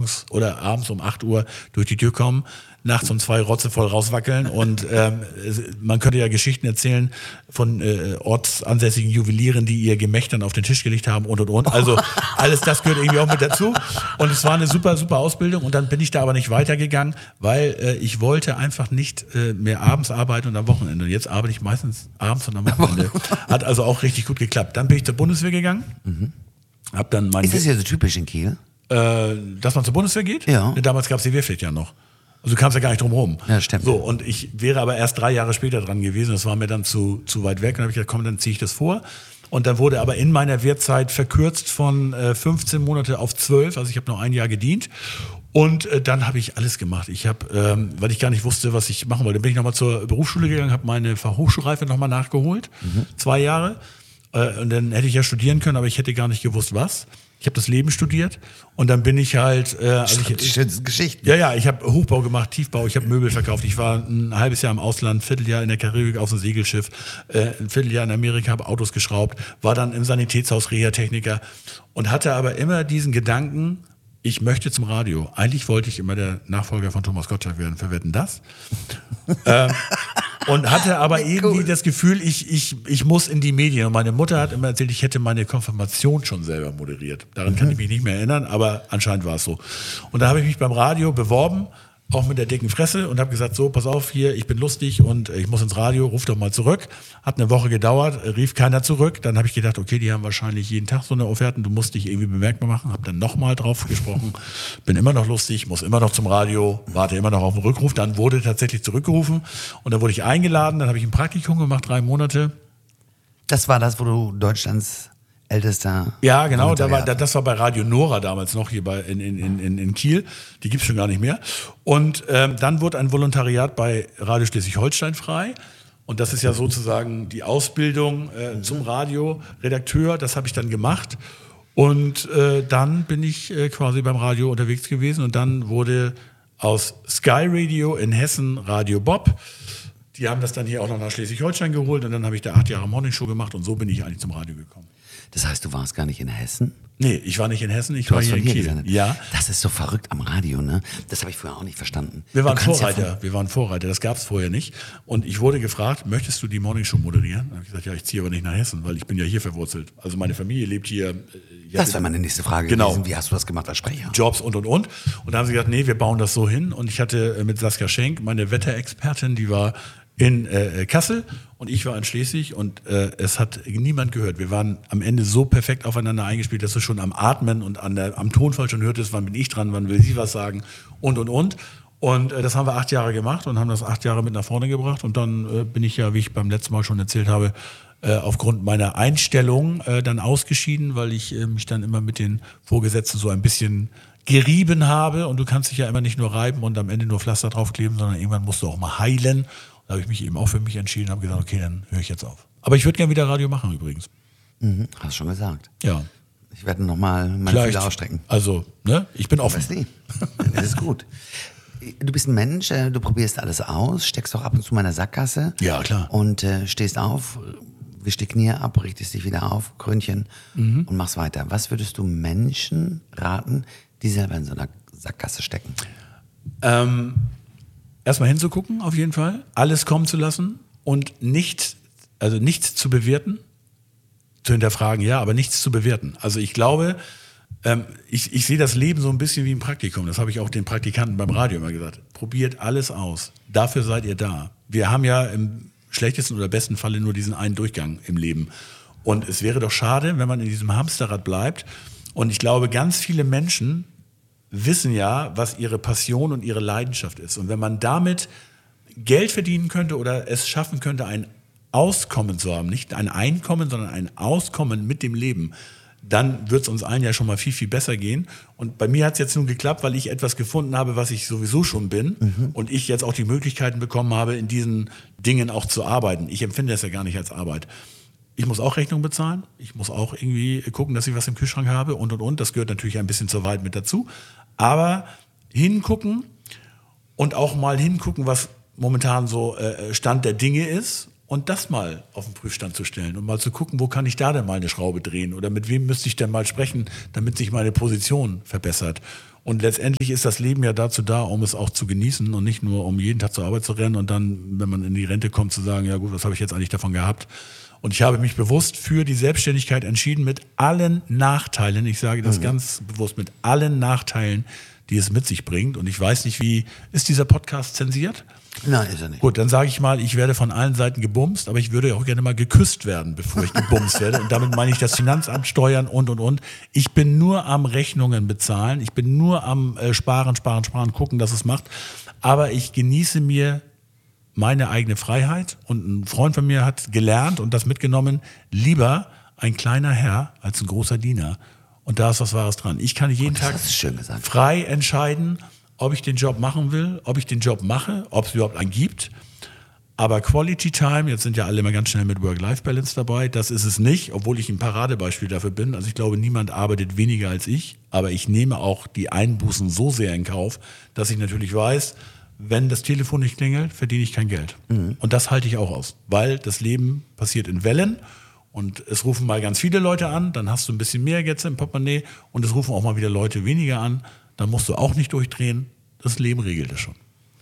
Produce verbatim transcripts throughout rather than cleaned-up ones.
morgens oder abends um acht Uhr durch die Tür kommen, nachts um zwei Rotze voll rauswackeln und ähm, es, man könnte ja Geschichten erzählen von äh, ortsansässigen Juwelieren, die ihr Gemächt dann auf den Tisch gelegt haben und und und. Also alles das gehört irgendwie auch mit dazu und es war eine super, super Ausbildung und dann bin ich da aber nicht weitergegangen, weil äh, ich wollte einfach nicht äh, mehr abends arbeiten und am Wochenende. Und jetzt arbeite ich meistens abends und am Wochenende. Hat also auch richtig gut geklappt. Dann bin ich zur Bundeswehr gegangen. Mhm. Hab dann mein Ist das ja so typisch in Kiel? Äh, dass man zur Bundeswehr geht? Ja. Damals gab es die Wehrpflicht ja noch. Also du kamst ja gar nicht drum rum. Ja, stimmt. So, und ich wäre aber erst drei Jahre später dran gewesen. Das war mir dann zu, zu weit weg. Und dann habe ich gesagt, komm, dann ziehe ich das vor. Und dann wurde aber in meiner Wehrzeit verkürzt von äh, fünfzehn Monate auf zwölf. Also ich habe noch ein Jahr gedient. Und äh, dann habe ich alles gemacht. Ich habe, ähm, weil ich gar nicht wusste, was ich machen wollte, bin ich nochmal zur Berufsschule gegangen, habe meine Fachhochschulreife nochmal nachgeholt. Mhm. Zwei Jahre. Äh, und dann hätte ich ja studieren können, aber ich hätte gar nicht gewusst, was. Ich habe das Leben studiert und dann bin ich halt... Äh, also ich, die schönsten Geschichten. Ja, ja, ich habe Hochbau gemacht, Tiefbau, ich habe Möbel verkauft. Ich war ein halbes Jahr im Ausland, ein Vierteljahr in der Karibik auf dem Segelschiff, äh, ein Vierteljahr in Amerika, habe Autos geschraubt, war dann im Sanitätshaus Reha-Techniker und hatte aber immer diesen Gedanken, ich möchte zum Radio. Eigentlich wollte ich immer der Nachfolger von Thomas Gottschalk werden, für Wetten, das? ähm, und hatte aber irgendwie cool. das Gefühl, ich, ich, ich muss in die Medien. Und meine Mutter hat immer erzählt, ich hätte meine Konfirmation schon selber moderiert. Daran mhm. kann ich mich nicht mehr erinnern, aber anscheinend war es so. Und da habe ich mich beim Radio beworben, auch mit der dicken Fresse und habe gesagt, so, pass auf hier, ich bin lustig und ich muss ins Radio, ruf doch mal zurück. Hat eine Woche gedauert, rief keiner zurück. Dann habe ich gedacht, okay, die haben wahrscheinlich jeden Tag so eine Offerten, du musst dich irgendwie bemerkbar machen. Habe dann nochmal drauf gesprochen, bin immer noch lustig, muss immer noch zum Radio, warte immer noch auf den Rückruf. Dann wurde tatsächlich zurückgerufen und dann wurde ich eingeladen, dann habe ich ein Praktikum gemacht, drei Monate. Das war das, wo du Deutschlands ältester... Ja, genau, da war, das war bei Radio Nora damals noch, hier bei, in, in, in, in Kiel. Die gibt's schon gar nicht mehr. Und ähm, dann wurde ein Volontariat bei Radio Schleswig-Holstein frei. Und das ist ja sozusagen die Ausbildung äh, zum Radioredakteur. Das habe ich dann gemacht. Und äh, dann bin ich äh, quasi beim Radio unterwegs gewesen. Und dann wurde aus Sky Radio in Hessen Radio Bob. Die haben das dann hier auch noch nach Schleswig-Holstein geholt. Und dann habe ich da acht Jahre Morningshow gemacht. Und so bin ich eigentlich zum Radio gekommen. Das heißt, du warst gar nicht in Hessen? Nee, ich war nicht in Hessen, ich du war hier in Kiel. Gesendet. Ja. Das ist so verrückt am Radio, ne? Das habe ich früher auch nicht verstanden. Wir waren Vorreiter, ja wir waren Vorreiter, das gab es vorher nicht. Und ich wurde gefragt, möchtest du die Morningshow moderieren? Da habe ich gesagt, ja, ich ziehe aber nicht nach Hessen, weil ich bin ja hier verwurzelt. Also meine Familie lebt hier. Das wäre meine nächste Frage genau. gewesen. Wie hast du das gemacht als Sprecher? Jobs und, und, und. Und da haben sie gesagt, nee, wir bauen das so hin. Und ich hatte mit Saskia Schenk, meine Wetterexpertin, die war in äh, Kassel und ich war in Schleswig und äh, es hat niemand gehört. Wir waren am Ende so perfekt aufeinander eingespielt, dass du schon am Atmen und an der, am Tonfall schon hörtest, wann bin ich dran, wann will sie was sagen und, und, und. Und äh, das haben wir acht Jahre gemacht und haben das acht Jahre mit nach vorne gebracht. Und dann äh, bin ich ja, wie ich beim letzten Mal schon erzählt habe, äh, aufgrund meiner Einstellung äh, dann ausgeschieden, weil ich äh, mich dann immer mit den Vorgesetzten so ein bisschen gerieben habe. Und du kannst dich ja immer nicht nur reiben und am Ende nur Pflaster draufkleben, sondern irgendwann musst du auch mal heilen. Da habe ich mich eben auch für mich entschieden und habe gesagt, okay, dann höre ich jetzt auf. Aber ich würde gerne wieder Radio machen übrigens. Mhm, hast schon gesagt. Ja. Ich werde nochmal meine Fühler ausstrecken. Also, ne, ich bin offen. Weiß nie. Das ist gut. Du bist ein Mensch, du probierst alles aus, steckst auch ab und zu mal in der Sackgasse. Ja, klar. Und äh, stehst auf, wischst die Knie ab, richtest dich wieder auf, Krönchen mhm. und machst weiter. Was würdest du Menschen raten, die selber in so einer Sackgasse stecken? Ähm... Erstmal hinzugucken, auf jeden Fall, alles kommen zu lassen und nicht, also nichts zu bewerten, zu hinterfragen, ja, aber nichts zu bewerten. Also ich glaube, ähm, ich, ich sehe das Leben so ein bisschen wie ein Praktikum. Das habe ich auch den Praktikanten beim Radio immer gesagt. Probiert alles aus. Dafür seid ihr da. Wir haben ja im schlechtesten oder besten Falle nur diesen einen Durchgang im Leben. Und es wäre doch schade, wenn man in diesem Hamsterrad bleibt. Und ich glaube, ganz viele Menschen wissen ja, was ihre Passion und ihre Leidenschaft ist. Und wenn man damit Geld verdienen könnte oder es schaffen könnte, ein Auskommen zu haben, nicht ein Einkommen, sondern ein Auskommen mit dem Leben, dann wird es uns allen ja schon mal viel, viel besser gehen. Und bei mir hat es jetzt nun geklappt, weil ich etwas gefunden habe, was ich sowieso schon bin mhm. und ich jetzt auch die Möglichkeiten bekommen habe, in diesen Dingen auch zu arbeiten. Ich empfinde das ja gar nicht als Arbeit. Ich muss auch Rechnungen bezahlen, ich muss auch irgendwie gucken, dass ich was im Kühlschrank habe und, und, und. Das gehört natürlich ein bisschen zur Wahrheit mit dazu. Aber hingucken und auch mal hingucken, was momentan so äh, Stand der Dinge ist und das mal auf den Prüfstand zu stellen und mal zu gucken, wo kann ich da denn mal eine Schraube drehen oder mit wem müsste ich denn mal sprechen, damit sich meine Position verbessert. Und letztendlich ist das Leben ja dazu da, um es auch zu genießen und nicht nur, um jeden Tag zur Arbeit zu rennen und dann, wenn man in die Rente kommt, zu sagen, ja gut, was habe ich jetzt eigentlich davon gehabt? Und ich habe mich bewusst für die Selbstständigkeit entschieden mit allen Nachteilen. Ich sage das mhm. ganz bewusst, mit allen Nachteilen, die es mit sich bringt. Und ich weiß nicht, wie, ist dieser Podcast zensiert? Nein, ist er nicht. Gut, dann sage ich mal, ich werde von allen Seiten gebumst, aber ich würde auch gerne mal geküsst werden, bevor ich gebumst werde. Und damit meine ich das Finanzamt, Steuern und, und, und. Ich bin nur am Rechnungen bezahlen. Ich bin nur am äh, Sparen, Sparen, Sparen, gucken, dass es macht. Aber ich genieße mir meine eigene Freiheit. Und ein Freund von mir hat gelernt und das mitgenommen, lieber ein kleiner Herr als ein großer Diener. Und da ist was Wahres dran. Ich kann jeden Tag frei entscheiden, ob ich den Job machen will, ob ich den Job mache, ob es überhaupt einen gibt. Aber Quality Time, jetzt sind ja alle immer ganz schnell mit Work-Life-Balance dabei, das ist es nicht, obwohl ich ein Paradebeispiel dafür bin. Also ich glaube, niemand arbeitet weniger als ich, aber ich nehme auch die Einbußen so sehr in Kauf, dass ich natürlich weiß, wenn das Telefon nicht klingelt, verdiene ich kein Geld. Mhm. Und das halte ich auch aus, weil das Leben passiert in Wellen und es rufen mal ganz viele Leute an, dann hast du ein bisschen mehr jetzt im Portemonnaie und es rufen auch mal wieder Leute weniger an. Dann musst du auch nicht durchdrehen. Das Leben regelt es schon.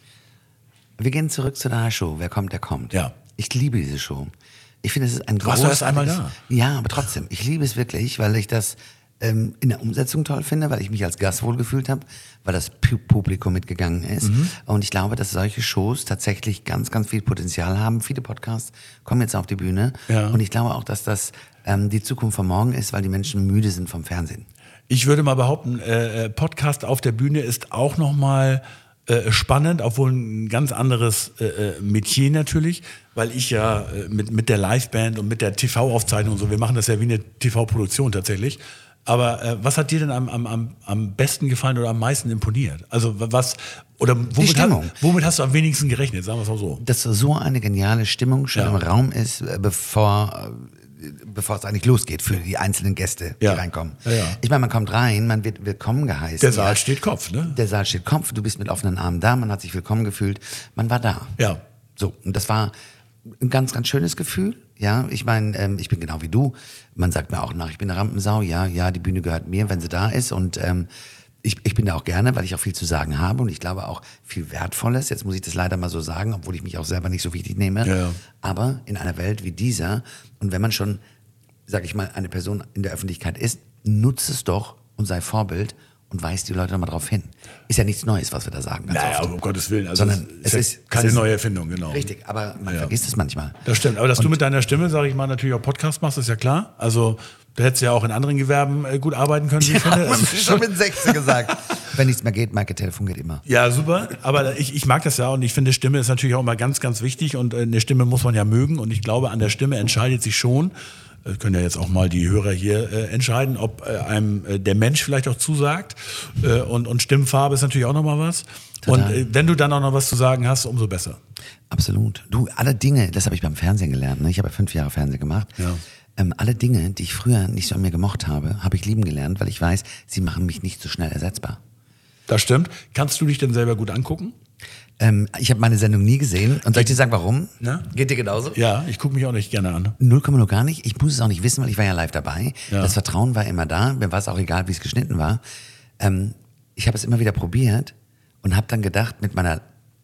Wir gehen zurück zu deiner Show. Wer kommt, der kommt. Ja. Ich liebe diese Show. Ich finde, es ist ein großartiges... Warst du erst einmal da? Ja, aber trotzdem. Ich liebe es wirklich, weil ich das ähm, in der Umsetzung toll finde, weil ich mich als Gast wohlgefühlt habe, weil das Publikum mitgegangen ist. Mhm. Und ich glaube, dass solche Shows tatsächlich ganz, ganz viel Potenzial haben. Viele Podcasts kommen jetzt auf die Bühne. Ja. Und ich glaube auch, dass das ähm, die Zukunft von morgen ist, weil die Menschen müde sind vom Fernsehen. Ich würde mal behaupten, äh, Podcast auf der Bühne ist auch nochmal äh, spannend, obwohl ein ganz anderes äh, Metier natürlich, weil ich ja äh, mit, mit der Liveband und mit der T V-Aufzeichnung und so, wir machen das ja wie eine T V-Produktion tatsächlich. Aber äh, was hat dir denn am, am, am besten gefallen oder am meisten imponiert? Also was, oder womit, hat, womit hast du am wenigsten gerechnet, sagen wir es mal so? Dass so eine geniale Stimmung schon ja. im Raum ist, bevor... bevor es eigentlich losgeht für die einzelnen Gäste, die ja. reinkommen. Ja, ja. Ich meine, man kommt rein, man wird willkommen geheißen. Der Saal ja. steht Kopf, ne? Der Saal steht Kopf, du bist mit offenen Armen da, man hat sich willkommen gefühlt, man war da. Ja. So, und das war ein ganz, ganz schönes Gefühl. Ja, ich meine, ähm, ich bin genau wie du. Man sagt mir auch nach, ich bin eine Rampensau. Ja, ja, die Bühne gehört mir, wenn sie da ist. Und ähm, ich, ich bin da auch gerne, weil ich auch viel zu sagen habe und ich glaube auch viel Wertvolles. Jetzt muss ich das leider mal so sagen, obwohl ich mich auch selber nicht so wichtig nehme. Ja. Aber in einer Welt wie dieser und wenn man schon, sag ich mal, eine Person in der Öffentlichkeit ist, nutze es doch und sei Vorbild und weis die Leute nochmal drauf hin. Ist ja nichts Neues, was wir da sagen. Naja, um Gottes Willen. Also Sondern es ist, ist keine es ist neue Erfindung, genau. Richtig, aber man ja. vergisst es manchmal. Das stimmt. Aber dass und du mit deiner Stimme, sage ich mal, natürlich auch Podcast machst, ist ja klar. Also du hättest ja auch in anderen Gewerben äh, gut arbeiten können, wie ich ja, finde. Das ist schon mit sechzehn gesagt. Wenn nichts mehr geht, Maike, Telefon geht immer. Ja, super. Aber ich, ich mag das ja und ich finde, Stimme ist natürlich auch immer ganz, ganz wichtig und äh, eine Stimme muss man ja mögen und ich glaube, an der Stimme entscheidet sich schon, das können ja jetzt auch mal die Hörer hier äh, entscheiden, ob äh, einem äh, der Mensch vielleicht auch zusagt. Äh, und, und Stimmfarbe ist natürlich auch nochmal was. Total. Und äh, wenn du dann auch noch was zu sagen hast, umso besser. Absolut. Du, alle Dinge, das habe ich beim Fernsehen gelernt. Ne? Ich habe ja fünf Jahre Fernsehen gemacht. Ja. Ähm, alle Dinge, die ich früher nicht so an mir gemocht habe, habe ich lieben gelernt, weil ich weiß, sie machen mich nicht so schnell ersetzbar. Das stimmt. Kannst du dich denn selber gut angucken? Ähm, ich habe meine Sendung nie gesehen. Und soll ich dir sagen, warum? Na? Geht dir genauso? Ja, ich gucke mich auch nicht gerne an. null Komma null gar nicht. Ich muss es auch nicht wissen, weil ich war ja live dabei. Ja. Das Vertrauen war immer da. Mir war es auch egal, wie es geschnitten war. Ähm, ich habe es immer wieder probiert und habe dann gedacht, mit meiner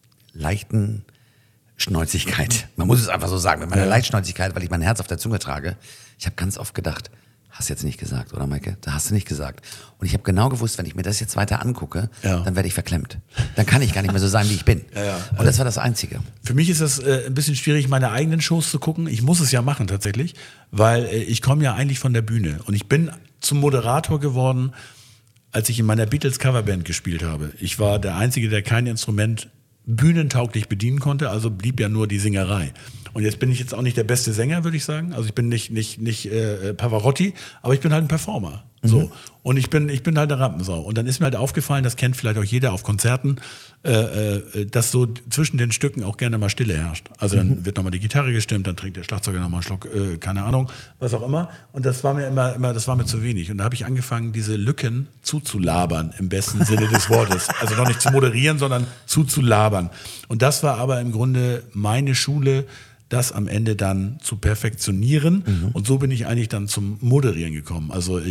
leichten Schnäuzigkeit, man muss es einfach so sagen, mit meiner ja. Leichtschnäuzigkeit, weil ich mein Herz auf der Zunge trage, ich habe ganz oft gedacht, hast du jetzt nicht gesagt, oder Maike? Da hast du nicht gesagt. Und ich habe genau gewusst, wenn ich mir das jetzt weiter angucke, ja. dann werde ich verklemmt. Dann kann ich gar nicht mehr so sein, wie ich bin. Ja, ja. Und das war das Einzige. Für mich ist es äh, ein bisschen schwierig, meine eigenen Shows zu gucken. Ich muss es ja machen tatsächlich, weil äh, ich komme ja eigentlich von der Bühne. Und ich bin zum Moderator geworden, als ich in meiner Beatles-Coverband gespielt habe. Ich war der Einzige, der kein Instrument bühnentauglich bedienen konnte, also blieb ja nur die Singerei. Und jetzt bin ich jetzt auch nicht der beste Sänger, würde ich sagen. Also ich bin nicht nicht nicht äh, Pavarotti, aber ich bin halt ein Performer. So. Mhm. Und ich bin ich bin halt eine Rampensau. Und dann ist mir halt aufgefallen, das kennt vielleicht auch jeder auf Konzerten, äh, äh, dass so zwischen den Stücken auch gerne mal Stille herrscht. Also dann mhm. wird nochmal die Gitarre gestimmt, dann trinkt der Schlagzeuger nochmal einen Schluck, äh, keine Ahnung, was auch immer. Und das war mir immer, immer das war mir zu wenig. Und da habe ich angefangen, diese Lücken zuzulabern, im besten Sinne des Wortes. Also noch nicht zu moderieren, sondern zuzulabern. Und das war aber im Grunde meine Schule, das am Ende dann zu perfektionieren. Mhm. Und so bin ich eigentlich dann zum Moderieren gekommen. Also ich habe aus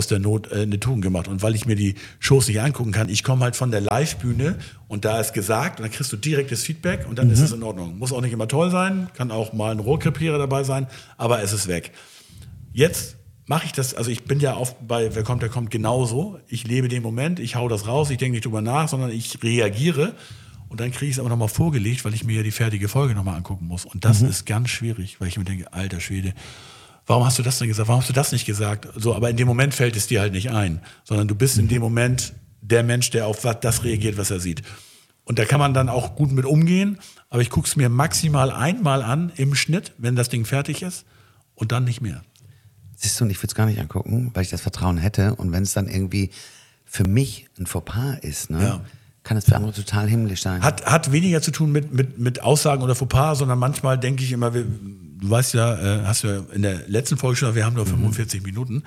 der Not äh, eine Tugend gemacht. Und weil ich mir die Shows nicht angucken kann, ich komme halt von der Live-Bühne und da ist gesagt und dann kriegst du direktes Feedback und dann mhm. ist es in Ordnung. Muss auch nicht immer toll sein, kann auch mal ein Rohrkrepierer dabei sein, aber es ist weg. Jetzt mache ich das, also ich bin ja oft bei Wer kommt, der kommt genauso. Ich lebe den Moment, ich hau das raus, ich denke nicht drüber nach, sondern ich reagiere. Und dann kriege ich es aber nochmal vorgelegt, weil ich mir ja die fertige Folge nochmal angucken muss. Und das mhm. ist ganz schwierig, weil ich mir denke, alter Schwede, warum hast du das denn gesagt? Warum hast du das nicht gesagt? So, aber in dem Moment fällt es dir halt nicht ein, sondern du bist mhm. in dem Moment der Mensch, der auf das reagiert, was er sieht. Und da kann man dann auch gut mit umgehen, aber ich gucke es mir maximal einmal an im Schnitt, wenn das Ding fertig ist und dann nicht mehr. Siehst du, und ich würde es gar nicht angucken, weil ich das Vertrauen hätte. Und wenn es dann irgendwie für mich ein Fauxpas ist, ne, ja. kann es für andere total himmlisch sein. Hat, hat weniger zu tun mit, mit, mit Aussagen oder Fauxpas, sondern manchmal denke ich immer, wir, du weißt ja, äh, hast du ja in der letzten Folge schon, wir haben nur fünfundvierzig mhm. Minuten.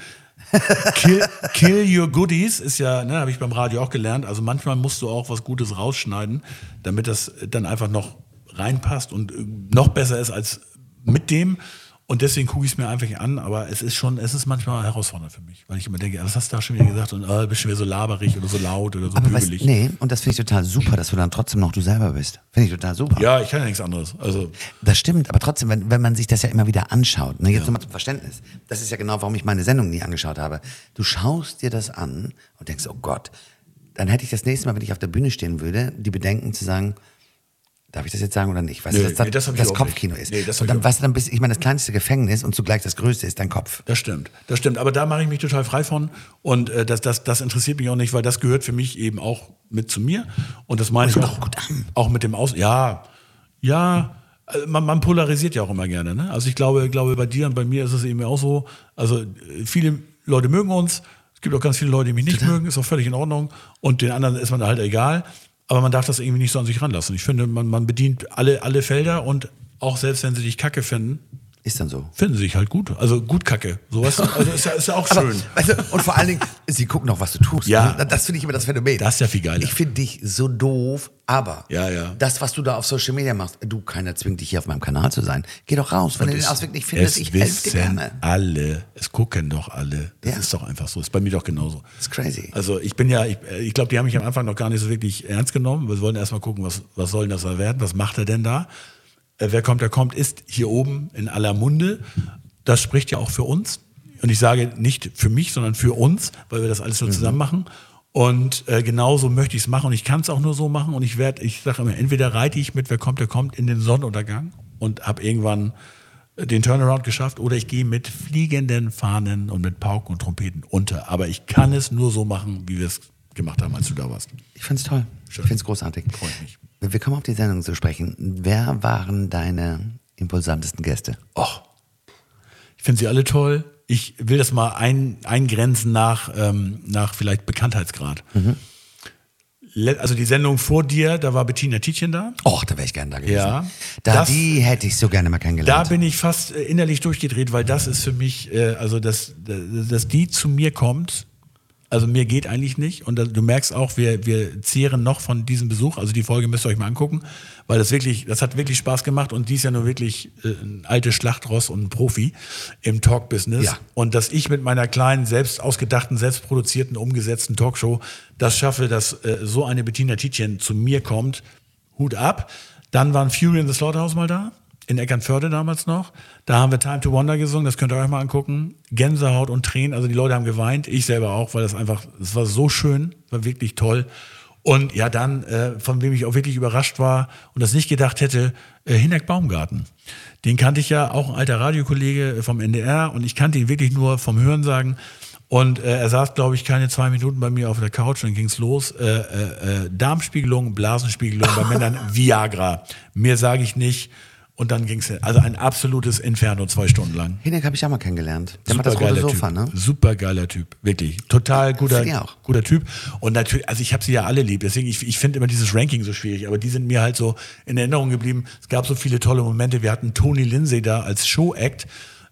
Kill, kill your goodies ist ja, ne, habe ich beim Radio auch gelernt. Also manchmal musst du auch was Gutes rausschneiden, damit das dann einfach noch reinpasst und noch besser ist als mit dem. Und deswegen gucke ich es mir einfach an, aber es ist schon, es ist manchmal herausfordernd für mich, weil ich immer denke, was hast du da schon wieder gesagt und äh, bist schon wieder so laberig oder so laut oder so aber bügelig. Weißt, nee, und das finde ich total super, dass du dann trotzdem noch du selber bist. Finde ich total super. Ja, ich kann ja nichts anderes. Also das stimmt, aber trotzdem, wenn, wenn man sich das ja immer wieder anschaut, ne, jetzt ja. nochmal zum Verständnis, das ist ja genau, warum ich meine Sendung nie angeschaut habe. Du schaust dir das an und denkst, oh Gott, dann hätte ich das nächste Mal, wenn ich auf der Bühne stehen würde, die Bedenken zu sagen, darf ich das jetzt sagen oder nicht? Weißt nee, du, dass das, nee, das, das Kopfkino nicht. ist. Nee, das und dann, weißt du, dann bist, ich meine, das kleinste Gefängnis und zugleich das größte ist dein Kopf. Das stimmt, das stimmt. Aber da mache ich mich total frei von und äh, das, das, das interessiert mich auch nicht, weil das gehört für mich eben auch mit zu mir. Und das meine ich auch, gut an. auch mit dem Aus. Ja, ja. Man, man polarisiert ja auch immer gerne. Ne? Also ich glaube, glaube, bei dir und bei mir ist es eben auch so. Also viele Leute mögen uns. Es gibt auch ganz viele Leute, die mich nicht total. mögen. Ist auch völlig in Ordnung. Und den anderen ist man halt egal. Aber man darf das irgendwie nicht so an sich ranlassen. Ich finde, man, man bedient alle, alle Felder und auch selbst wenn sie dich kacke finden, ist dann so. Finden sie sich halt gut. Also gut kacke. Sowas also ist, ja, ist ja auch schön. Aber, weißt du, und vor allen Dingen, sie gucken auch, was du tust. Ja. Das finde ich immer das Phänomen. Das ist ja viel geiler. Ich finde dich so doof, aber ja, ja. das, was du da auf Social Media machst, du, keiner zwingt dich hier auf meinem Kanal zu sein. Geh doch raus. Wenn und du den Ausweg nicht findest, ich helfe dir gerne. Alle, es gucken doch alle. Das ja. ist doch einfach so. Ist bei mir doch genauso. Das ist crazy. Also ich bin ja, ich, ich glaube, die haben mich am Anfang noch gar nicht so wirklich ernst genommen. Wir wollten erst mal gucken, was, was soll denn das werden? Was macht er denn da? Wer kommt, der kommt, ist hier oben in aller Munde. Das spricht ja auch für uns. Und ich sage nicht für mich, sondern für uns, weil wir das alles so zusammen machen. Und äh, genauso möchte ich es machen. Und ich kann es auch nur so machen. Und ich werde, ich sage immer, entweder reite ich mit Wer kommt, der kommt in den Sonnenuntergang und habe irgendwann den Turnaround geschafft, oder ich gehe mit fliegenden Fahnen und mit Pauken und Trompeten unter. Aber ich kann es nur so machen, wie wir es gemacht haben, als du da warst. Ich finde es toll. Schön. Ich finde es großartig. Freut mich. Wir kommen auf die Sendung zu sprechen. Wer waren deine impulsantesten Gäste? Och, ich finde sie alle toll. Ich will das mal ein, eingrenzen nach, ähm, nach vielleicht Bekanntheitsgrad. Mhm. Also die Sendung vor dir, da war Bettina Tietjen da. Och, da wäre ich gerne da gewesen. Ja, da, das, die hätte ich so gerne mal kennengelernt. Da bin ich fast innerlich durchgedreht, weil das ist für mich, äh, also dass, dass die zu mir kommt, also mir geht eigentlich nicht. Und du merkst auch, wir, wir zehren noch von diesem Besuch. Also die Folge müsst ihr euch mal angucken, weil das wirklich, das hat wirklich Spaß gemacht. Und die ist ja nur wirklich äh, ein altes Schlachtross und ein Profi im Talk-Business. Ja. Und dass ich mit meiner kleinen, selbst ausgedachten, selbst produzierten, umgesetzten Talkshow das schaffe, dass äh, so eine Bettina Tietjen zu mir kommt, Hut ab. Dann waren Fury in the Slaughterhouse mal da. In Eckernförde damals noch. Da haben wir Time to Wonder gesungen, das könnt ihr euch mal angucken. Gänsehaut und Tränen, also die Leute haben geweint, ich selber auch, weil das einfach, es war so schön, war wirklich toll. Und ja, dann, äh, von wem ich auch wirklich überrascht war und das nicht gedacht hätte, äh, Hinek Baumgarten. Den kannte ich ja, auch ein alter Radiokollege vom N D R, und ich kannte ihn wirklich nur vom Hörensagen. Und äh, er saß, glaube ich, keine zwei Minuten bei mir auf der Couch, dann ging's los. Äh, äh, äh, Darmspiegelung, Blasenspiegelung bei Männern, Viagra. Mehr sage ich nicht. Und dann ging's, also ein absolutes Inferno, zwei Stunden lang. Hinek habe ich auch mal kennengelernt. Der macht das rote Sofa, typ. ne? Super geiler Typ, wirklich. Total guter, auch. guter Typ. Und natürlich, also ich habe sie ja alle lieb, deswegen, ich, ich finde immer dieses Ranking so schwierig, aber die sind mir halt so in Erinnerung geblieben. Es gab so viele tolle Momente. Wir hatten Tony Lindsay da als Show-Act.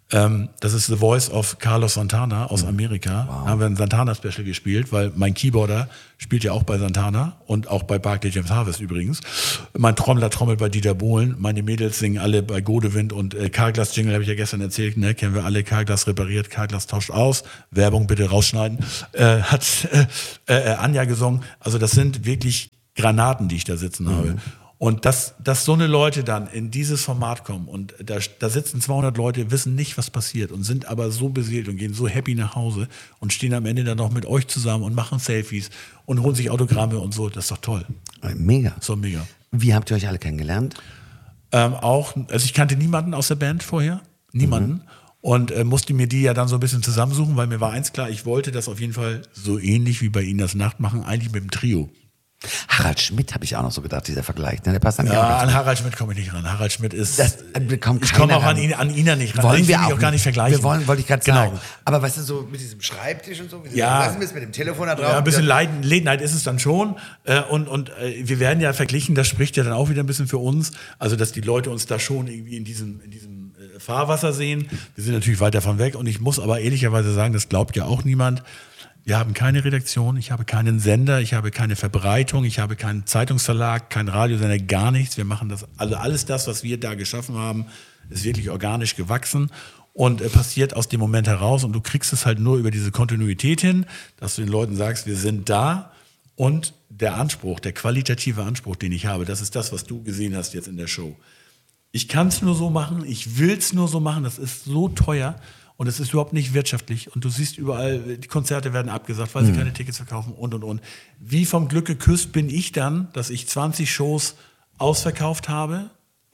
Ähm, das ist The Voice of Carlos Santana aus Amerika. Wow. Da haben wir ein Santana-Special gespielt, weil mein Keyboarder spielt ja auch bei Santana und auch bei Barclay James Harvest übrigens. Mein Trommler trommelt bei Dieter Bohlen. Meine Mädels singen alle bei Godewind und äh, Carglass Jingle habe ich ja gestern erzählt. Ne? Kennen wir alle. Carglass repariert, Carglass tauscht aus. Werbung bitte rausschneiden. Äh, hat äh, äh, Anja gesungen. Also das sind wirklich Granaten, die ich da sitzen mhm. habe. Und dass, dass so eine Leute dann in dieses Format kommen und da, da sitzen zweihundert Leute, wissen nicht, was passiert und sind aber so beseelt und gehen so happy nach Hause und stehen am Ende dann noch mit euch zusammen und machen Selfies und holen sich Autogramme und so, das ist doch toll. Mega. So mega. Wie habt ihr euch alle kennengelernt? Ähm, auch, also ich kannte niemanden aus der Band vorher, niemanden. Mhm. Und äh, musste mir die ja dann so ein bisschen zusammensuchen, weil mir war eins klar, ich wollte das auf jeden Fall so ähnlich wie bei Ihnen das Nacht machen, eigentlich mit dem Trio. Harald Schmidt habe ich auch noch so gedacht, dieser Vergleich. Ne? Der passt dann ja, an Harald Schmidt komme ich nicht ran. Harald Schmidt ist. Das bekommt ich komme auch an ihn, an ihn nicht ran. Wollen ich wir will auch, auch gar nicht vergleichen. Wir wollen, wollte ich gerade genau. sagen. Aber weißt du, so mit diesem Schreibtisch und so, wie ja, lassen wir es mit dem Telefon da drauf? Ja, ein bisschen Leiden, Ledenheit ist es dann schon. Und, und wir werden ja verglichen, das spricht ja dann auch wieder ein bisschen für uns. Also, dass die Leute uns da schon irgendwie in diesem, in diesem Fahrwasser sehen. Wir sind natürlich weit davon weg. Und ich muss aber ehrlicherweise sagen, das glaubt ja auch niemand. Wir haben keine Redaktion, ich habe keinen Sender, ich habe keine Verbreitung, ich habe keinen Zeitungsverlag, keinen Radiosender, gar nichts. Wir machen das, also alles das, was wir da geschaffen haben, ist wirklich organisch gewachsen und äh, passiert aus dem Moment heraus. Und du kriegst es halt nur über diese Kontinuität hin, dass du den Leuten sagst, wir sind da. Und der Anspruch, der qualitative Anspruch, den ich habe, das ist das, was du gesehen hast jetzt in der Show. Ich kann es nur so machen, ich will es nur so machen, das ist so teuer. Und es ist überhaupt nicht wirtschaftlich. Und du siehst überall, die Konzerte werden abgesagt, weil sie mhm. keine Tickets verkaufen und, und, und. Wie vom Glück geküsst bin ich dann, dass ich zwanzig Shows ausverkauft habe,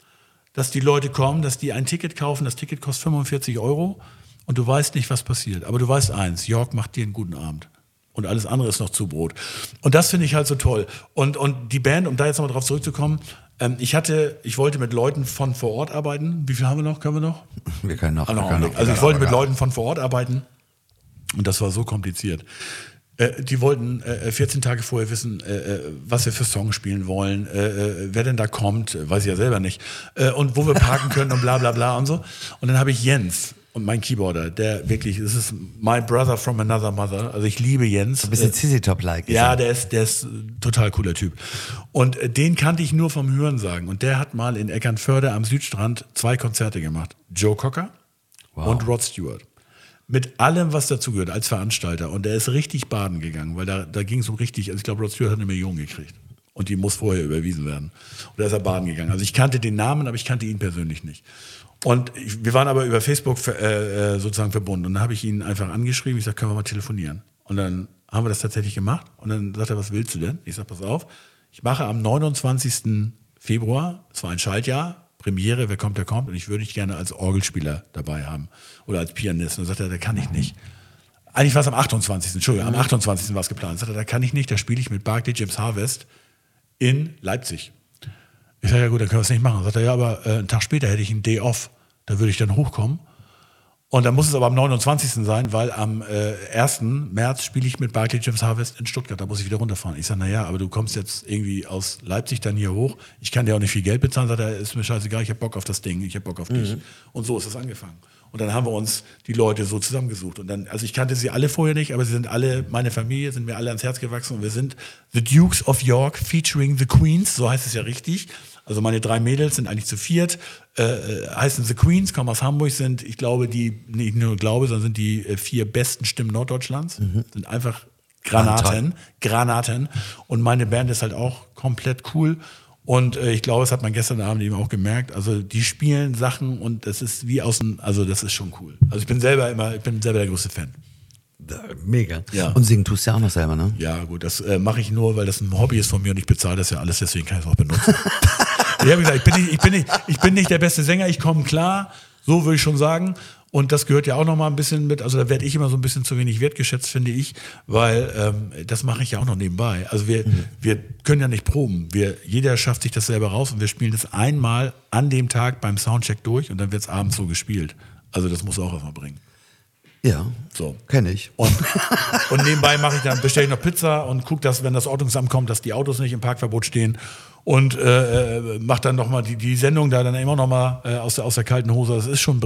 dass die Leute kommen, dass die ein Ticket kaufen, das Ticket kostet fünfundvierzig Euro und du weißt nicht, was passiert. Aber du weißt eins, Jörg macht dir einen guten Abend. Und alles andere ist noch Zubrot. Und das finde ich halt so toll. Und, und die Band, um da jetzt nochmal drauf zurückzukommen, ähm, ich hatte, ich wollte mit Leuten von vor Ort arbeiten. Wie viel haben wir noch? Können wir noch? Wir können noch. Ah, wir können noch. noch also ich wollte mit Leuten von vor Ort arbeiten. Und das war so kompliziert. Äh, die wollten äh, vierzehn Tage vorher wissen, äh, was wir für Songs spielen wollen, äh, wer denn da kommt, weiß ich ja selber nicht. Äh, und wo wir parken können und bla bla bla und so. Und dann habe ich Jens. Und mein Keyboarder, der wirklich, das ist my brother from another mother. Also ich liebe Jens. So ein bisschen Z Z Top-like. Ja, der ist, der ist ein total cooler Typ. Und äh, den kannte ich nur vom Hörensagen. Und der hat mal in Eckernförde am Südstrand zwei Konzerte gemacht. Joe Cocker wow. und Rod Stewart. Mit allem, was dazugehört, als Veranstalter. Und der ist richtig baden gegangen, weil da, da ging es um richtig, also ich glaube, Rod Stewart hat eine Million gekriegt. Und die muss vorher überwiesen werden. Und da ist er baden gegangen. Also ich kannte den Namen, aber ich kannte ihn persönlich nicht. Und ich, wir waren aber über Facebook äh, sozusagen verbunden. Und dann habe ich ihn einfach angeschrieben. Ich sage, können wir mal telefonieren? Und dann haben wir das tatsächlich gemacht. Und dann sagt er, was willst du denn? Ich sage, pass auf, ich mache am neunundzwanzigsten Februar, es war ein Schaltjahr, Premiere, wer kommt, der kommt. Und ich würde dich gerne als Orgelspieler dabei haben. Oder als Pianist. Und dann sagt er, da kann ich nicht. Eigentlich war es am achtundzwanzigsten Entschuldigung, am achtundzwanzigsten war es geplant. Sagt er, da kann ich nicht, da spiele ich mit Barclay James Harvest in Leipzig. Ich sage, ja gut, dann können wir es nicht machen. Sagt er, ja, aber äh, einen Tag später hätte ich einen Day off. Da würde ich dann hochkommen. Und dann muss es aber am neunundzwanzigsten sein, weil am äh, ersten März spiele ich mit Barclay James Harvest in Stuttgart. Da muss ich wieder runterfahren. Ich sage, naja, aber du kommst jetzt irgendwie aus Leipzig dann hier hoch. Ich kann dir auch nicht viel Geld bezahlen. Sagt er, ist mir scheißegal, ich habe Bock auf das Ding, ich habe Bock auf dich. Mhm. Und so ist das angefangen. Und dann haben wir uns die Leute so zusammengesucht. Und dann, also ich kannte sie alle vorher nicht, aber sie sind alle, meine Familie, sind mir alle ans Herz gewachsen. Und wir sind The Dukes of York featuring The Queens, so heißt es ja richtig. Also meine drei Mädels sind eigentlich zu viert, äh, heißen The Queens, kommen aus Hamburg, sind, ich glaube, die, nicht nur glaube, sondern sind die äh, vier besten Stimmen Norddeutschlands. Mhm. Sind einfach Granaten, ah, Granaten. Und meine Band ist halt auch komplett cool. Und äh, ich glaube, das hat man gestern Abend eben auch gemerkt. Also die spielen Sachen und das ist wie aus dem, also das ist schon cool. Also ich bin selber immer, ich bin selber der größte Fan. Mega. Ja. Und singen tust du ja auch noch selber, ne? Ja, gut, das äh, mache ich nur, weil das ein Hobby ist von mir und ich bezahle das ja alles, deswegen kann ich es auch benutzen. Ich habe gesagt, ich bin, nicht, ich, bin nicht, ich bin nicht der beste Sänger, ich komme klar, so würde ich schon sagen. Und das gehört ja auch noch mal ein bisschen mit, also da werde ich immer so ein bisschen zu wenig wertgeschätzt, finde ich, weil ähm, das mache ich ja auch noch nebenbei. Also wir, mhm. wir können ja nicht proben. Wir, jeder schafft sich das selber raus und wir spielen das einmal an dem Tag beim Soundcheck durch und dann wird es abends so gespielt. Also das muss auch erstmal bringen. Ja, so. Kenne ich. Und, und nebenbei mache ich dann, bestelle ich noch Pizza und gucke, dass, wenn das Ordnungsamt kommt, dass die Autos nicht im Parkverbot stehen und äh, mache dann nochmal die, die Sendung da dann immer nochmal äh, aus, der, aus der kalten Hose. Das ist schon ein Brett.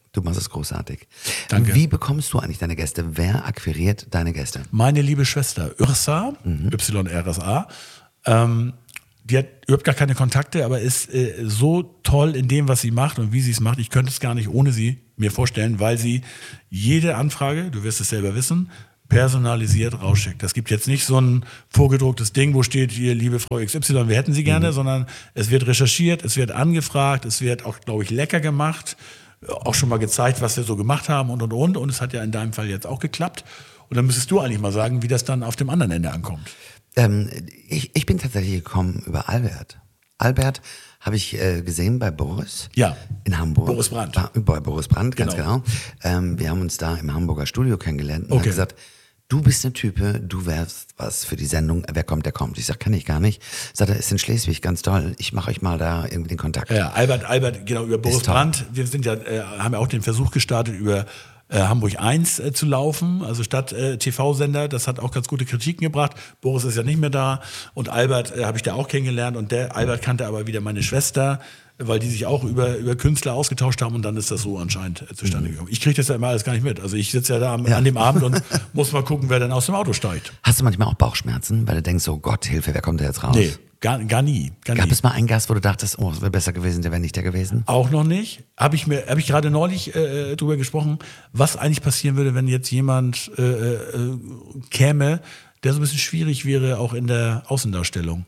Du machst es großartig. Danke. Wie bekommst du eigentlich deine Gäste? Wer akquiriert deine Gäste? Meine liebe Schwester Yrsa, Mhm. Y R S A, ähm, die hat überhaupt gar keine Kontakte, aber ist äh, so toll in dem, was sie macht und wie sie es macht. Ich könnte es gar nicht ohne sie mir vorstellen, weil sie jede Anfrage, du wirst es selber wissen, personalisiert rausschickt. Das gibt jetzt nicht so ein vorgedrucktes Ding, wo steht hier, liebe Frau X Y, wir hätten Sie gerne, mhm. sondern es wird recherchiert, es wird angefragt, es wird auch, glaube ich, lecker gemacht, auch schon mal gezeigt, was wir so gemacht haben und, und, und. Und es hat ja in deinem Fall jetzt auch geklappt. Und dann müsstest du eigentlich mal sagen, wie das dann auf dem anderen Ende ankommt. Ähm, ich, ich bin tatsächlich gekommen über Albert. Albert habe ich äh, gesehen bei Boris Ja. in Hamburg. Boris Brandt. Bei, bei Boris Brandt, ganz Genau. genau. Ähm, wir haben uns da im Hamburger Studio kennengelernt und Okay. hat gesagt, du bist eine Type, du wärst was für die Sendung, wer kommt, der kommt. Ich sag, kann ich gar nicht. Sagt er, ist in Schleswig, ganz toll. Ich mache euch mal da irgendwie den Kontakt. Ja, Albert, Albert, genau, über Boris toll. Brandt. Wir sind ja, äh, haben ja auch den Versuch gestartet, über äh, Hamburg eins äh, zu laufen, also statt äh, T V-Sender. Das hat auch ganz gute Kritiken gebracht. Boris ist ja nicht mehr da. Und Albert äh, habe ich da auch kennengelernt. Und der Albert kannte aber wieder meine Schwester, weil die sich auch über, über Künstler ausgetauscht haben und dann ist das so anscheinend äh, zustande gekommen. Ich kriege das ja immer alles gar nicht mit. Also ich sitze ja da am, Ja. an dem Abend und muss mal gucken, wer dann aus dem Auto steigt. Hast du manchmal auch Bauchschmerzen, weil du denkst, oh Gott, Hilfe, wer kommt da jetzt raus? Nee, gar, gar nie. Gar Gab nie. es mal einen Gast, wo du dachtest, oh, es wäre besser gewesen, der wäre nicht der gewesen? Auch noch nicht. Habe ich mir, habe ich gerade neulich äh, drüber gesprochen, was eigentlich passieren würde, wenn jetzt jemand äh, äh, käme, der so ein bisschen schwierig wäre, auch in der Außendarstellung.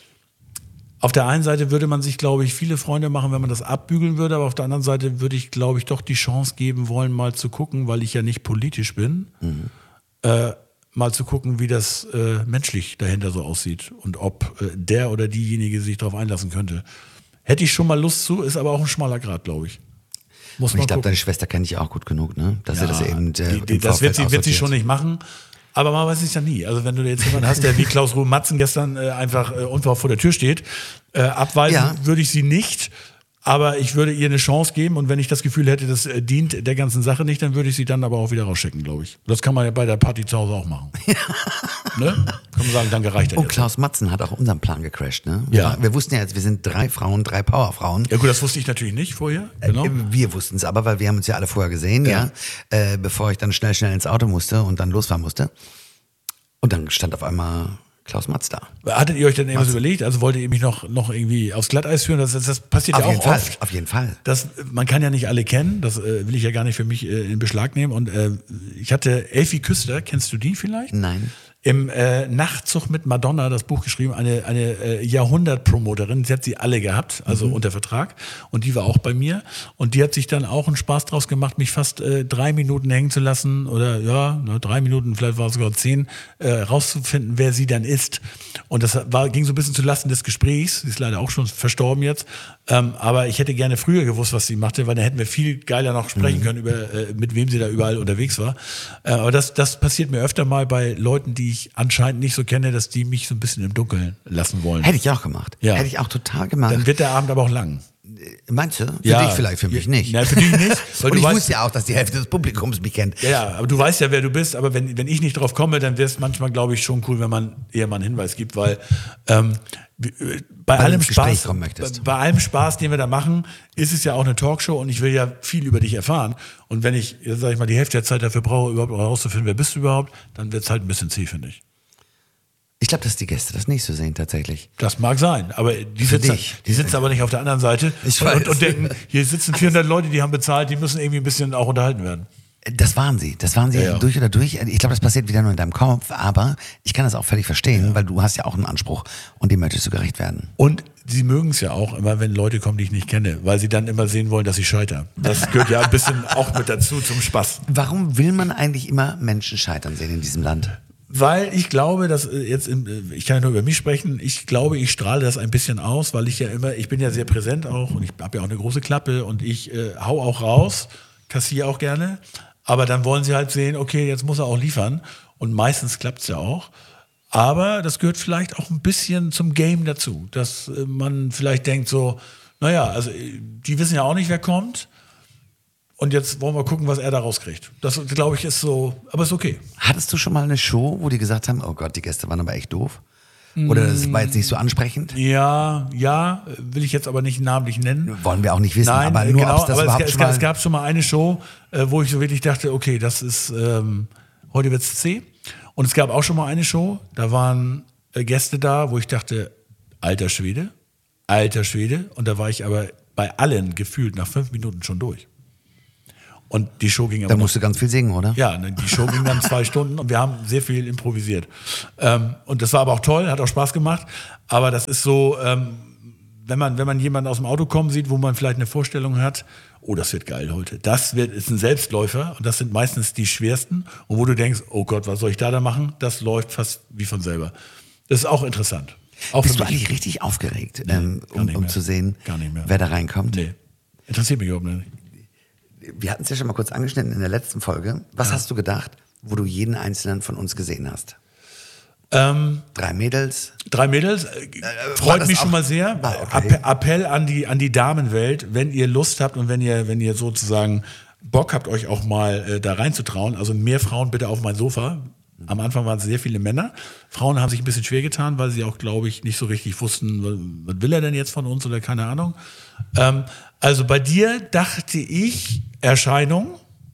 Auf der einen Seite würde man sich, glaube ich, viele Freunde machen, wenn man das abbügeln würde, aber auf der anderen Seite würde ich, glaube ich, doch die Chance geben wollen, mal zu gucken, weil ich ja nicht politisch bin, mhm. äh, mal zu gucken, wie das äh, menschlich dahinter so aussieht und ob äh, der oder diejenige sich darauf einlassen könnte. Hätte ich schon mal Lust zu, ist aber auch ein schmaler Grad, glaube ich. Muss Und man ich glaube, gucken. deine Schwester kennt dich auch gut genug, ne? Dass sie das eben äh, die, die, im das wird Vorfeld sie, wird sie aussortiert. schon nicht machen. Aber man weiß es ja nie. Also wenn du jetzt jemanden hast, der wie Klaus Ruhe Matzen gestern äh, einfach äh, unverhofft vor der Tür steht, äh, abweisen Ja. würde ich sie nicht. Aber ich würde ihr eine Chance geben und wenn ich das Gefühl hätte, das äh, dient der ganzen Sache nicht, dann würde ich sie dann aber auch wieder rausschicken, glaube ich. Das kann man ja bei der Party zu Hause auch machen. Ne? Kann man sagen, danke, reicht das Oh, jetzt. Klaus Matzen hat auch unseren Plan gecrashed, ne? Wir, Ja. war- wir wussten ja jetzt, wir sind drei Frauen, drei Powerfrauen. Ja gut, das wusste ich natürlich nicht vorher. Genau. Äh, Wir wussten es aber, weil wir haben uns ja alle vorher gesehen, ja, Ja. Äh, bevor ich dann schnell, schnell ins Auto musste und dann losfahren musste. Und dann stand auf einmal Klaus Matz da. Hattet ihr euch denn irgendwas überlegt? Also wolltet ihr mich noch, noch irgendwie aufs Glatteis führen? Das, das, das passiert Auf ja jeden auch Fall, oft. auf jeden Fall. Das, man kann ja nicht alle kennen, das äh, will ich ja gar nicht für mich äh, in Beschlag nehmen. Und äh, ich hatte Elfie Küster, kennst du die vielleicht? Nein. Im äh, Nachtzug mit Madonna das Buch geschrieben, eine, eine äh, Jahrhundert-Promoterin, sie hat sie alle gehabt, also Mhm. unter Vertrag und die war auch bei mir und die hat sich dann auch einen Spaß draus gemacht, mich fast äh, drei Minuten hängen zu lassen oder ja, ne, drei Minuten, vielleicht war es sogar zehn, äh, rauszufinden, wer sie dann ist und das war, ging so ein bisschen zu Lasten des Gesprächs, sie ist leider auch schon verstorben jetzt, ähm, aber ich hätte gerne früher gewusst, was sie machte, weil dann hätten wir viel geiler noch sprechen Mhm. können über, äh, mit wem sie da überall unterwegs war, äh, aber das, das passiert mir öfter mal bei Leuten, die ich anscheinend nicht so kenne, dass die mich so ein bisschen im Dunkeln lassen wollen. Hätte ich auch gemacht. Ja. Hätte ich auch total gemacht. Dann wird der Abend aber auch lang. Meinst du? Für Ja. dich vielleicht, für mich nicht. Nein, für dich nicht. Weil Und du ich weißt, wusste ja auch, dass die Hälfte des Publikums mich kennt. ja, ja, aber du weißt ja, wer du bist. Aber wenn, wenn ich nicht drauf komme, dann wäre es manchmal, glaube ich, schon cool, wenn man eher mal einen Hinweis gibt, weil ähm, wie- äh, bei Weil du allem ins Gespräch Spaß, kommen möchtest. bei, bei allem Spaß, den wir da machen, ist es ja auch eine Talkshow und ich will ja viel über dich erfahren. Und wenn ich, sag ich mal, die Hälfte der Zeit dafür brauche, überhaupt herauszufinden, wer bist du überhaupt, dann wird es halt ein bisschen zäh, finde ich. Ich glaube, dass die Gäste das nicht so sehen, tatsächlich. Das mag sein, aber die Für sitzen, dich. die sitzen aber nicht auf der anderen Seite Ich und, weiß. und, und denken, hier sitzen vierhundert Leute, die haben bezahlt, die müssen irgendwie ein bisschen auch unterhalten werden. Das waren sie. Das waren sie Ja, ja. durch oder durch. Ich glaube, das passiert wieder nur in deinem Kopf, aber ich kann das auch völlig verstehen, weil du hast ja auch einen Anspruch und dem möchtest du gerecht werden. Und sie mögen es ja auch immer, wenn Leute kommen, die ich nicht kenne, weil sie dann immer sehen wollen, dass ich scheitere. Das gehört ja ein bisschen auch mit dazu zum Spaß. Warum will man eigentlich immer Menschen scheitern sehen in diesem Land? Weil ich glaube, dass äh, jetzt, im, äh, ich kann ja nur über mich sprechen, ich glaube, ich strahle das ein bisschen aus, weil ich ja immer, ich bin ja sehr präsent auch und ich habe ja auch eine große Klappe und ich äh, hau auch raus, kassiere auch gerne, aber dann wollen sie halt sehen, okay, jetzt muss er auch liefern und meistens klappt es ja auch. Aber das gehört vielleicht auch ein bisschen zum Game dazu, dass äh, man vielleicht denkt so, naja, also äh, die wissen ja auch nicht, wer kommt. Und jetzt wollen wir gucken, was er da rauskriegt. Das, glaube ich, ist so, aber ist okay. Hattest du schon mal eine Show, wo die gesagt haben, oh Gott, die Gäste waren aber echt doof? Oder das war jetzt nicht so ansprechend? Ja, ja, will ich jetzt aber nicht namentlich nennen. Wollen wir auch nicht wissen, Nein, aber nur, genau, ob es das aber überhaupt es, schon es, mal... es gab schon mal eine Show, äh, wo ich so wirklich dachte, okay, das ist, ähm, heute wird's zäh. Und es gab auch schon mal eine Show, da waren äh, Gäste da, wo ich dachte, alter Schwede, alter Schwede. Und da war ich aber bei allen gefühlt nach fünf Minuten schon durch. Und die Show ging aber. Da musst du ganz viel singen, oder? Ja, die Show ging dann zwei Stunden und wir haben sehr viel improvisiert. Ähm, und das war aber auch toll, hat auch Spaß gemacht. Aber das ist so, ähm, wenn man, wenn man jemanden aus dem Auto kommen sieht, wo man vielleicht eine Vorstellung hat, oh, das wird geil heute. Das wird, ist ein Selbstläufer und das sind meistens die schwersten. Und wo du denkst, oh Gott, was soll ich da da machen? Das läuft fast wie von selber. Das ist auch interessant. Auch Bist für du mich. eigentlich richtig aufgeregt, Nee, ähm, gar um, nicht um mehr. zu sehen, Gar nicht mehr. wer da reinkommt? Nee, interessiert mich überhaupt nicht. Wir hatten es ja schon mal kurz angeschnitten in der letzten Folge. Was Ja. hast du gedacht, wo du jeden einzelnen von uns gesehen hast? Ähm, Drei Mädels? Drei Mädels, äh, war freut das mich auch- schon mal sehr. Ah, okay. Appe- Appell an die, an die Damenwelt, wenn ihr Lust habt und wenn ihr, wenn ihr sozusagen Bock habt, euch auch mal äh, da reinzutrauen. Also mehr Frauen bitte auf mein Sofa. Am Anfang waren es sehr viele Männer. Frauen haben sich ein bisschen schwer getan, weil sie auch, glaube ich, nicht so richtig wussten, was, was will er denn jetzt von uns oder keine Ahnung. Ähm, also bei dir dachte ich, Erscheinung.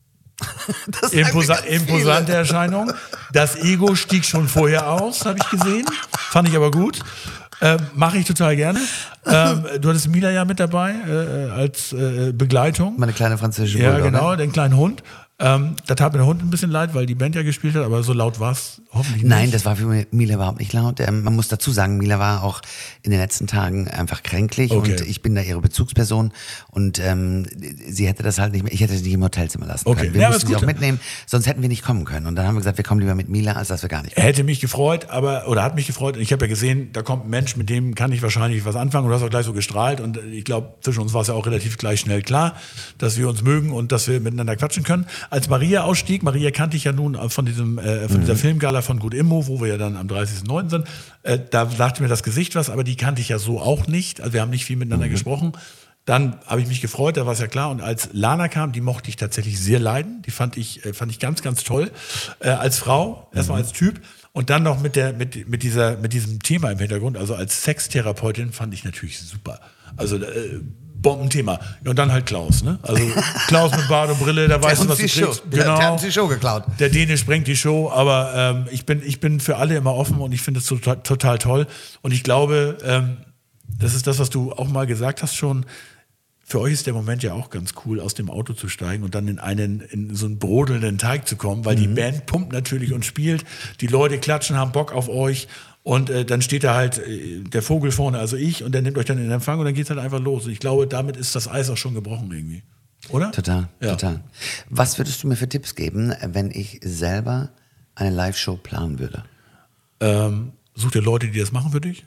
Das sagen Imposa ganz viele. imposante Erscheinung. Das Ego stieg schon vorher aus, habe ich gesehen. Fand ich aber gut. Ähm, Mache ich total gerne. Ähm, du hattest Mila ja mit dabei äh, als äh, Begleitung. Meine kleine französische Ja, Bulldogge. genau, den kleinen Hund. Ähm, da tat mir der Hund ein bisschen leid, weil die Band ja gespielt hat, aber so laut war es hoffentlich nicht. Nein, das war für Mila überhaupt nicht laut. Ähm, man muss dazu sagen, Mila war auch in den letzten Tagen einfach kränklich Okay. und ich bin da ihre Bezugsperson und ähm, sie hätte das halt nicht mehr, ich hätte sie nicht im Hotelzimmer lassen Okay. können. Wir Ja, aber mussten ist sie auch gut. mitnehmen, sonst hätten wir nicht kommen können. Und dann haben wir gesagt, wir kommen lieber mit Mila, als dass wir gar nicht kommen. Hätte mich gefreut, aber, oder hat mich gefreut. Ich habe ja gesehen, da kommt ein Mensch, mit dem kann ich wahrscheinlich was anfangen. Und du hast auch gleich so gestrahlt. Und ich glaube, zwischen uns war es ja auch relativ gleich schnell klar, dass wir uns mögen und dass wir miteinander quatschen können. Als Maria ausstieg, Maria kannte ich ja nun von diesem, äh, von dieser Filmgala von Gut Immo, wo wir ja dann am dreißigsten neunten sind. Äh, da sagte mir das Gesicht was, aber die kannte ich ja so auch nicht. Also wir haben nicht viel miteinander gesprochen. Dann habe ich mich gefreut, da war es ja klar. Und als Lana kam, die mochte ich tatsächlich sehr leiden. Die fand ich, äh, fand ich ganz, ganz toll. Äh, als Frau, erstmal als Typ. Und dann noch mit, der, mit, mit, dieser, mit diesem Thema im Hintergrund, also als Sextherapeutin, fand ich natürlich super. Also äh, Bombenthema. Ja, und dann halt Klaus, ne? Also Klaus mit Bart und Brille, da weißt du, was du kriegst. Der, der hat uns die Show geklaut. Der Däne sprengt die Show, aber ähm, ich, bin, ich bin für alle immer offen und ich finde es total, total toll. Und ich glaube, ähm, das ist das, was du auch mal gesagt hast schon. Für euch ist der Moment ja auch ganz cool, aus dem Auto zu steigen und dann in einen in so einen brodelnden Teig zu kommen, weil die Band pumpt natürlich und spielt. Die Leute klatschen, haben Bock auf euch. Und äh, dann steht da halt äh, der Vogel vorne, also ich, und der nimmt euch dann in Empfang und dann geht's halt einfach los. Und ich glaube, damit ist das Eis auch schon gebrochen irgendwie. Oder? Total, Ja. total. Was würdest du mir für Tipps geben, wenn ich selber eine Live-Show planen würde? Ähm, such dir Leute, die das machen für dich.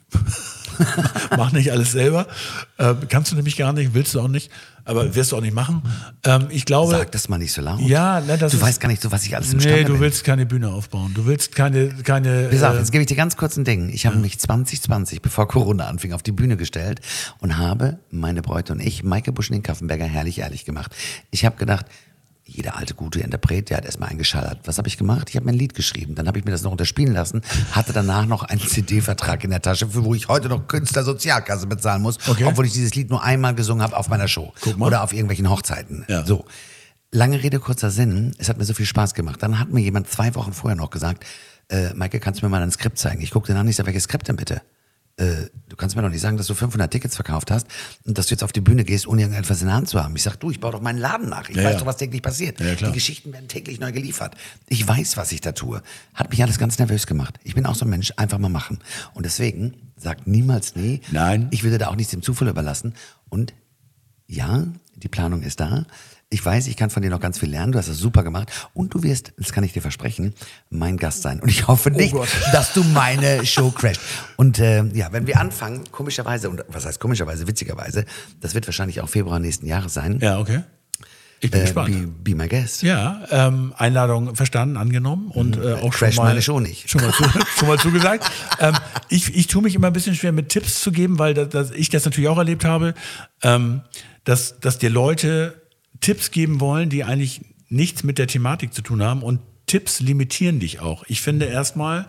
Mach nicht alles selber. Ähm, kannst du nämlich gar nicht, willst du auch nicht, aber wirst du auch nicht machen. Ähm, ich glaube. Sag das mal nicht so laut. Ja, ne, das Du ist, weißt gar nicht so, was ich alles imstande Nee, du bin. willst keine Bühne aufbauen. Du willst keine. keine Pass auf, äh, jetzt gebe ich dir ganz kurz ein Ding. Ich habe mich zwanzig zwanzig, bevor Corona anfing, auf die Bühne gestellt und habe meine Bräute und ich, Maike Buschen-Kaffenberger, herrlich ehrlich gemacht. Ich habe gedacht, jeder alte gute Interpret, der hat erstmal eingeschallert. Was habe ich gemacht? Ich habe mir ein Lied geschrieben. Dann habe ich mir das noch unterspielen lassen, hatte danach noch einen C D-Vertrag in der Tasche, für wo ich heute noch Künstlersozialkasse bezahlen muss, Okay. obwohl ich dieses Lied nur einmal gesungen habe auf meiner Show Guck mal. oder auf irgendwelchen Hochzeiten. Ja. So. Lange Rede, kurzer Sinn. Es hat mir so viel Spaß gemacht. Dann hat mir jemand zwei Wochen vorher noch gesagt, äh, Maike, kannst du mir mal ein Skript zeigen? Ich gucke den an, ich sage, welches Skript denn bitte? Äh, du kannst mir doch nicht sagen, dass du fünfhundert Tickets verkauft hast und dass du jetzt auf die Bühne gehst, ohne irgendetwas in der Hand zu haben. Ich sag, du, ich baue doch meinen Laden nach. Ich Ja, weiß ja. doch, was täglich passiert. Ja, klar. Die Geschichten werden täglich neu geliefert. Ich weiß, was ich da tue. Hat mich alles ganz nervös gemacht. Ich bin auch so ein Mensch, einfach mal machen. Und deswegen, sagt niemals nie. Nein. Ich würde da auch nichts dem Zufall überlassen. Und ja, die Planung ist da. Ich weiß, ich kann von dir noch ganz viel lernen. Du hast das super gemacht. Und du wirst, das kann ich dir versprechen, mein Gast sein. Und ich hoffe nicht, Gott. dass du meine Show crasht. Und äh, ja, wenn wir anfangen, komischerweise, und was heißt komischerweise, witzigerweise, das wird wahrscheinlich auch Februar nächsten Jahres sein. ja, okay. Ich bin äh, gespannt. be, be my guest. Ja, ähm, Einladung verstanden, angenommen und äh, auch Crash schon mal, meine Show nicht. Schon mal, zu, schon mal zugesagt. ähm, ich, ich tue mich immer ein bisschen schwer mit Tipps zu geben, weil das, das, ich das natürlich auch erlebt habe, ähm, dass, dass dir Leute Tipps geben wollen, die eigentlich nichts mit der Thematik zu tun haben und Tipps limitieren dich auch. Ich finde erstmal,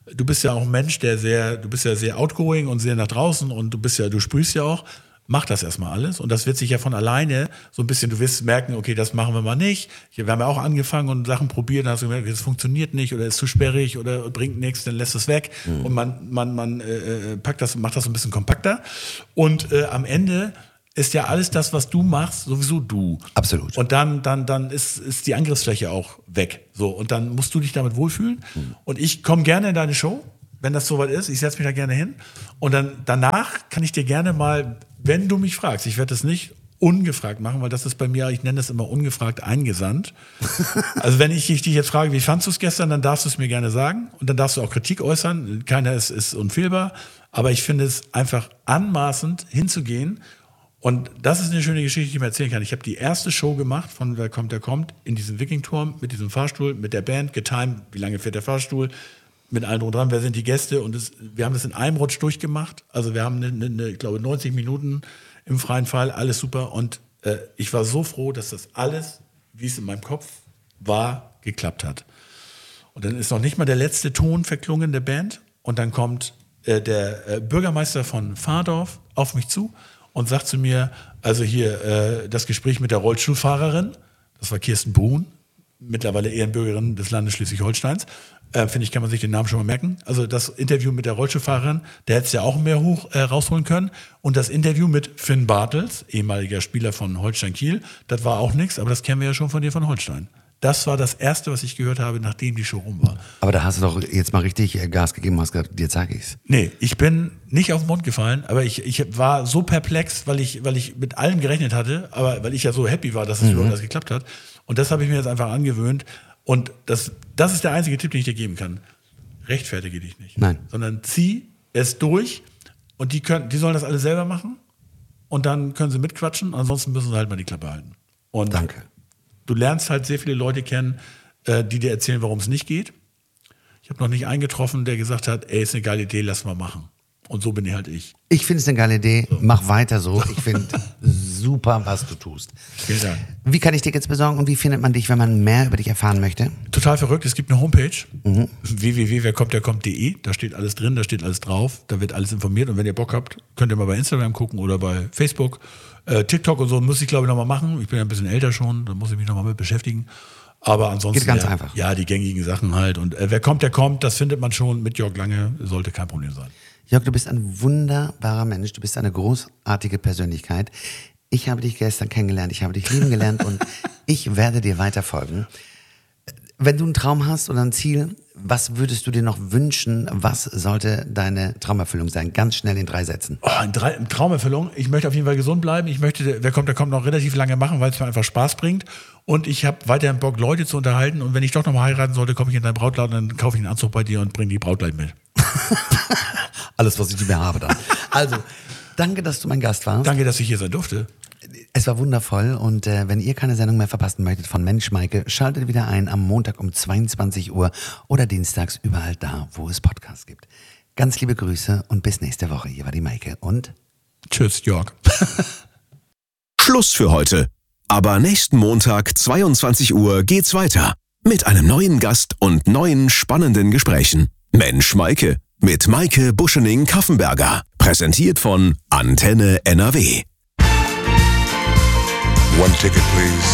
du bist ja auch ein Mensch, der sehr, du bist ja sehr outgoing und sehr nach draußen und du bist ja, du sprühst ja auch. Mach das erstmal alles und das wird sich ja von alleine so ein bisschen, du wirst merken, okay, das machen wir mal nicht. Wir haben ja auch angefangen und Sachen probiert, dann hast du gemerkt, das funktioniert nicht oder ist zu sperrig oder bringt nichts, dann lässt es weg mhm. und man, man, man äh, packt das, macht das so ein bisschen kompakter und äh, am Ende ist ja alles das, was du machst, sowieso du. Absolut. Und dann, dann, dann ist, ist die Angriffsfläche auch weg. So, und dann musst du dich damit wohlfühlen. Mhm. Und ich komme gerne in deine Show, wenn das soweit ist. Ich setze mich da gerne hin. Und dann danach kann ich dir gerne mal, wenn du mich fragst, ich werde das nicht ungefragt machen, weil das ist bei mir, ich nenne das immer ungefragt eingesandt. Also wenn ich dich jetzt frage, wie fandst du es gestern, dann darfst du es mir gerne sagen. Und dann darfst du auch Kritik äußern. Keiner ist, ist unfehlbar. Aber ich finde es einfach anmaßend, hinzugehen. Und das ist eine schöne Geschichte, die ich mir erzählen kann. Ich habe die erste Show gemacht von Wer kommt, der kommt, in diesem Wikingturm, mit diesem Fahrstuhl, mit der Band, getimed, wie lange fährt der Fahrstuhl, mit allem drum dran, wer sind die Gäste. Und es, wir haben das in einem Rutsch durchgemacht. Also wir haben, eine, eine, eine, ich glaube, neunzig Minuten im freien Fall, alles super. Und äh, ich war so froh, dass das alles, wie es in meinem Kopf war, geklappt hat. Und dann ist noch nicht mal der letzte Ton verklungen der Band. Und dann kommt äh, der äh, Bürgermeister von Fahrdorf auf mich zu und sagt zu mir, also hier äh, das Gespräch mit der Rollstuhlfahrerin, das war Kirsten Brun, mittlerweile Ehrenbürgerin des Landes Schleswig-Holsteins, äh, finde ich, kann man sich den Namen schon mal merken. Also das Interview mit der Rollstuhlfahrerin, der hätte es ja auch mehr hoch äh, rausholen können. Und das Interview mit Finn Bartels, ehemaliger Spieler von Holstein Kiel, das war auch nichts, aber das kennen wir ja schon von dir von Holstein. Das war das Erste, was ich gehört habe, nachdem die Show rum war. Aber da hast du doch jetzt mal richtig Gas gegeben, hast gesagt, dir sag ich's. Nee, ich bin nicht auf den Mund gefallen, aber ich, ich war so perplex, weil ich, weil ich mit allem gerechnet hatte, aber weil ich ja so happy war, dass es mhm. überhaupt alles geklappt hat. Und das habe ich mir jetzt einfach angewöhnt. Und das, das ist der einzige Tipp, den ich dir geben kann. Rechtfertige dich nicht. Nein. Sondern zieh es durch und die, können, die sollen das alle selber machen und dann können sie mitquatschen, ansonsten müssen sie halt mal die Klappe halten. Und danke. Du lernst halt sehr viele Leute kennen, äh, die dir erzählen, warum es nicht geht. Ich habe noch nicht einen getroffen, der gesagt hat, ey, ist eine geile Idee, lass mal machen. Und so bin ich halt ich. Ich finde es eine geile Idee, so. Mach weiter so. Ich finde super, was du tust. Vielen Dank. Wie kann ich Tickets besorgen und wie findet man dich, wenn man mehr über dich erfahren möchte? Total verrückt, es gibt eine Homepage, mhm. w w w punkt wer kommt der kommt punkt de, da steht alles drin, da steht alles drauf, da wird alles informiert und wenn ihr Bock habt, könnt ihr mal bei Instagram gucken oder bei Facebook. Äh, TikTok und so muss ich, glaube ich, nochmal machen. Ich bin ja ein bisschen älter schon, da muss ich mich nochmal mit beschäftigen. Aber ansonsten. Geht ganz ja, einfach. Ja, die gängigen Sachen halt. Und äh, wer kommt, der kommt, das findet man schon mit Jörg Lange, sollte kein Problem sein. Jörg, du bist ein wunderbarer Mensch, du bist eine großartige Persönlichkeit. Ich habe dich gestern kennengelernt, ich habe dich lieben gelernt und ich werde dir weiter folgen. Wenn du einen Traum hast oder ein Ziel, was würdest du dir noch wünschen? Was sollte deine Traumerfüllung sein? Ganz schnell in drei Sätzen. Oh, in drei, in Traumerfüllung. Ich möchte auf jeden Fall gesund bleiben. Ich möchte, wer kommt, der kommt, noch relativ lange machen, weil es mir einfach Spaß bringt. Und ich habe weiterhin Bock, Leute zu unterhalten. Und wenn ich doch noch mal heiraten sollte, komme ich in dein Brautladen, dann kaufe ich einen Anzug bei dir und bringe die Braut gleich mit. Alles, was ich nicht mehr habe dann. Also, danke, dass du mein Gast warst. Danke, dass ich hier sein durfte. Es war wundervoll und äh, wenn ihr keine Sendung mehr verpassen möchtet von Mensch Maike, schaltet wieder ein am Montag um zweiundzwanzig Uhr oder dienstags überall da, wo es Podcasts gibt. Ganz liebe Grüße und bis nächste Woche. Hier war die Maike und tschüss, Jörg. Schluss für heute. Aber nächsten Montag zweiundzwanzig Uhr geht's weiter mit einem neuen Gast und neuen spannenden Gesprächen. Mensch Maike mit Maike Buschening-Kaffenberger. Präsentiert von Antenne N R W. One ticket, please.